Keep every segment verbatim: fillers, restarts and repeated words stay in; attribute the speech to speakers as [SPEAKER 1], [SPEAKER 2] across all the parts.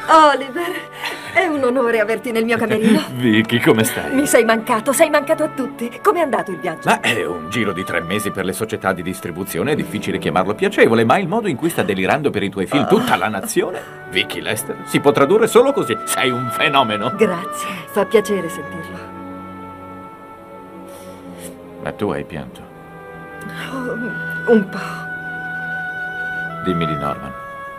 [SPEAKER 1] Oliver, è un onore averti nel mio camerino.
[SPEAKER 2] Vicky, come stai?
[SPEAKER 1] Mi sei mancato, sei mancato a tutti. Com'è andato il viaggio?
[SPEAKER 2] Ma è un giro di tre mesi per le società di distribuzione, è difficile chiamarlo piacevole, ma il modo in cui sta delirando per i tuoi film tutta la nazione, Vicky Lester, si può tradurre solo così. Sei un fenomeno.
[SPEAKER 1] Grazie, fa piacere sentirlo.
[SPEAKER 2] Ma tu hai pianto?
[SPEAKER 1] Oh, un po'.
[SPEAKER 2] Dimmi di Norman.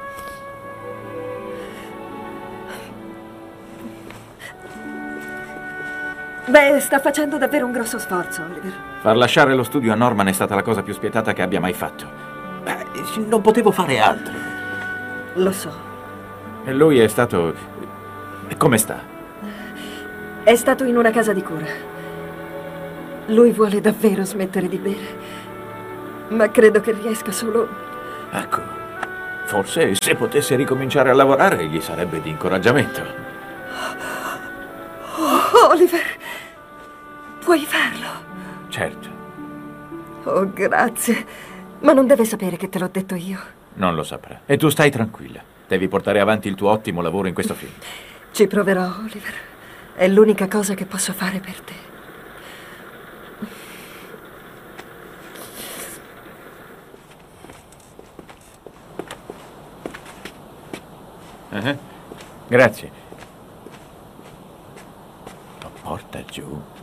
[SPEAKER 1] Beh, sta facendo davvero un grosso sforzo, Oliver.
[SPEAKER 2] Far lasciare lo studio a Norman è stata la cosa più spietata che abbia mai fatto. Beh, non potevo fare altro.
[SPEAKER 1] Lo so.
[SPEAKER 2] E lui è stato... Come sta?
[SPEAKER 1] È stato in una casa di cura. Lui vuole davvero smettere di bere, ma credo che riesca solo...
[SPEAKER 2] Ecco, forse se potesse ricominciare a lavorare gli sarebbe di incoraggiamento.
[SPEAKER 1] Oh, Oliver, puoi farlo?
[SPEAKER 2] Certo.
[SPEAKER 1] Oh, grazie. Ma non deve sapere che te l'ho detto io.
[SPEAKER 2] Non lo saprà. E tu stai tranquilla. Devi portare avanti il tuo ottimo lavoro in questo film.
[SPEAKER 1] Ci proverò, Oliver. È l'unica cosa che posso fare per te.
[SPEAKER 2] Uh-huh. Grazie. Lo porta giù.